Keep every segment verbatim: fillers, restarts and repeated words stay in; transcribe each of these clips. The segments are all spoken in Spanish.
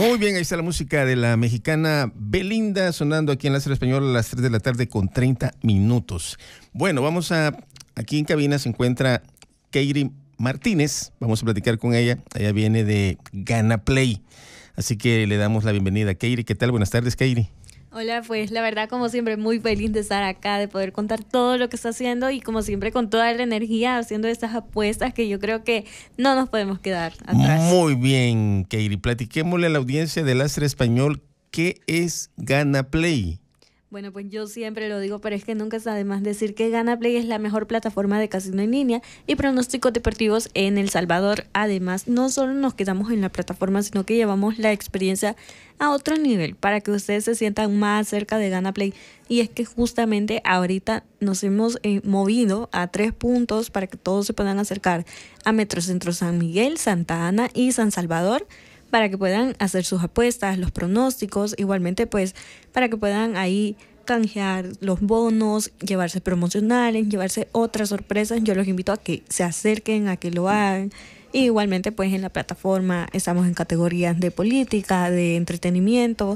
Muy bien, ahí está la música de la mexicana Belinda sonando aquí en Láser Español a las tres de la tarde con treinta minutos. Bueno, vamos a, aquí en cabina se encuentra Keiri Martínez, vamos a platicar con ella, ella viene de Gana Play, así que le damos la bienvenida a Keiri. ¿Qué tal? Buenas tardes, Keiri. Hola, pues la verdad como siempre muy feliz de estar acá, de poder contar todo lo que está haciendo y como siempre con toda la energía haciendo estas apuestas que yo creo que no nos podemos quedar atrás. Muy bien, Keiri, platiquémosle a la audiencia de Láser Español qué es Gana Play. Bueno, pues yo siempre lo digo, pero es que nunca está de más decir que Gana Play es la mejor plataforma de casino en línea y pronósticos deportivos en El Salvador. Además, no solo nos quedamos en la plataforma, sino que llevamos la experiencia a otro nivel para que ustedes se sientan más cerca de Gana Play. Y es que justamente ahorita nos hemos eh, movido a tres puntos para que todos se puedan acercar a Metrocentro San Miguel, Santa Ana y San Salvador, para que puedan hacer sus apuestas, los pronósticos, igualmente pues para que puedan ahí canjear los bonos, llevarse promocionales, llevarse otras sorpresas. Yo los invito a que se acerquen, a que lo hagan. Y igualmente pues en la plataforma estamos en categorías de política, de entretenimiento,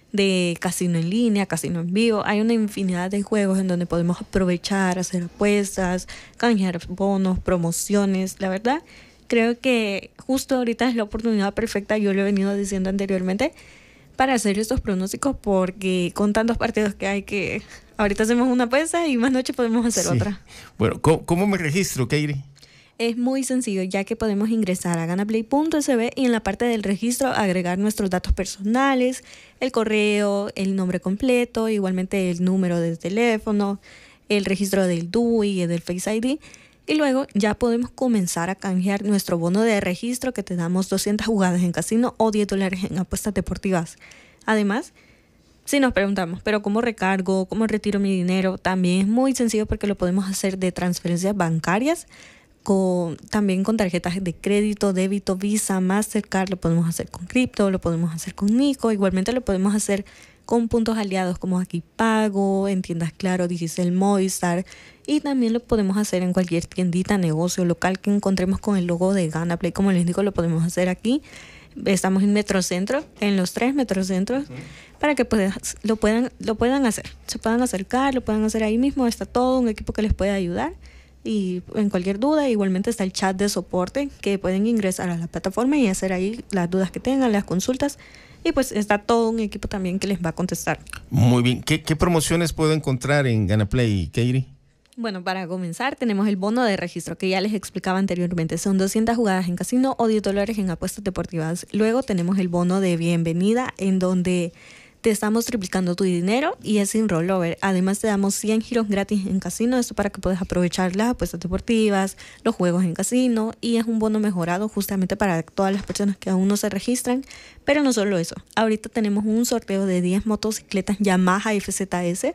de casino en línea, casino en vivo. Hay una infinidad de juegos en donde podemos aprovechar, hacer apuestas, canjear bonos, promociones. La verdad, creo que justo ahorita es la oportunidad perfecta, yo lo he venido diciendo anteriormente, para hacer estos pronósticos, porque con tantos partidos que hay que ahorita hacemos una apuesta y más noche podemos hacer Sí. otra. Bueno, ¿cómo, cómo me registro, Keiri? Es muy sencillo, ya que podemos ingresar a ganaplay punto s b y en la parte del registro agregar nuestros datos personales, el correo, el nombre completo, igualmente el número de teléfono, el registro del D U I y del Face I D. Y luego ya podemos comenzar a canjear nuestro bono de registro que te damos doscientas jugadas en casino o diez dólares en apuestas deportivas. Además, si nos preguntamos, ¿pero cómo recargo? ¿Cómo retiro mi dinero? También es muy sencillo porque lo podemos hacer de transferencias bancarias, con, también con tarjetas de crédito, débito, Visa, Mastercard. Lo podemos hacer con cripto, lo podemos hacer con Nico. Igualmente lo podemos hacer con puntos aliados como Aquí Pago, en tiendas Claro, Digicel, Movistar, y también lo podemos hacer en cualquier tiendita, negocio local que encontremos con el logo de Gana Play. Como les digo, lo podemos hacer aquí. Estamos en Metrocentro, en los tres Metrocentros, uh-huh, para que pues, lo puedan lo puedan hacer, se puedan acercar, lo puedan hacer ahí mismo. Está todo un equipo que les puede ayudar. Y en cualquier duda, igualmente está el chat de soporte que pueden ingresar a la plataforma y hacer ahí las dudas que tengan, las consultas. Y pues está todo un equipo también que les va a contestar. Muy bien. ¿Qué, qué promociones puedo encontrar en Gana Play, Keiri? Bueno, para comenzar tenemos el bono de registro que ya les explicaba anteriormente. Son doscientas jugadas en casino o diez dólares en apuestas deportivas. Luego tenemos el bono de bienvenida, en donde te estamos triplicando tu dinero y es sin rollover. Además te damos cien giros gratis en casino, esto para que puedas aprovechar las apuestas deportivas, los juegos en casino, y es un bono mejorado justamente para todas las personas que aún no se registran. Pero no solo eso, ahorita tenemos un sorteo de diez motocicletas Yamaha F Z S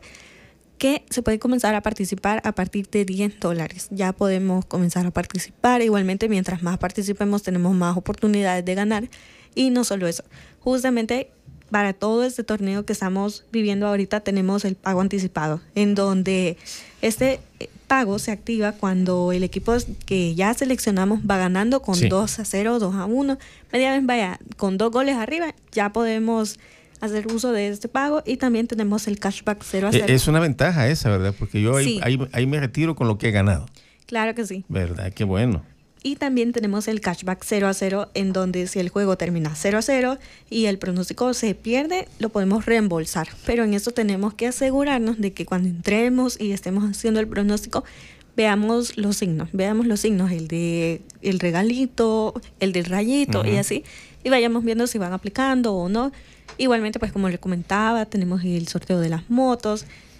que se puede comenzar a participar a partir de diez dólares. Ya podemos comenzar a participar. Igualmente, mientras más participemos, tenemos más oportunidades de ganar. Y no solo eso, justamente para todo este torneo que estamos viviendo ahorita tenemos el pago anticipado, en donde este pago se activa cuando el equipo que ya seleccionamos va ganando con sí. dos a cero, dos a uno. Media vez vaya con dos goles arriba, ya podemos hacer uso de este pago. Y también tenemos el cashback cero a cero. Es una ventaja esa, ¿verdad? Porque yo ahí, sí. ahí, ahí me retiro con lo que he ganado. Claro que sí. ¿Verdad? Qué bueno. Y también tenemos el cashback cero a cero, en donde si el juego termina cero a cero y el pronóstico se pierde, lo podemos reembolsar. Pero en esto tenemos que asegurarnos de que cuando entremos y estemos haciendo el pronóstico, veamos los signos, veamos los signos, el de el regalito, el del rayito, uh-huh, y así, y vayamos viendo si van aplicando o no. Igualmente, pues como les comentaba, tenemos el sorteo de las motos.